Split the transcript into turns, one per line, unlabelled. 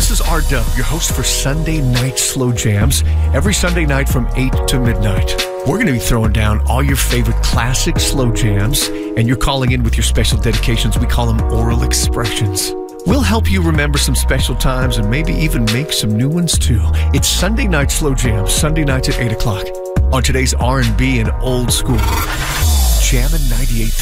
This is R-Dub, your host for Sunday Night Slow Jams, every Sunday night from 8 to midnight. We're going to be throwing down all your favorite classic slow jams, and you're calling in with your special dedications. We call them oral expressions. We'll help you remember some special times and maybe even make some new ones too. It's Sunday Night Slow Jams, Sunday nights at 8 o'clock on today's R&B and old school. Jammin' 98.3.